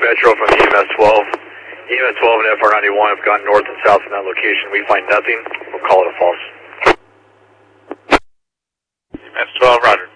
Metro from the EMS 12. EMS 12 and FR91 have gone north and south from that location. We find nothing. We'll call it a false. EMS 12, roger.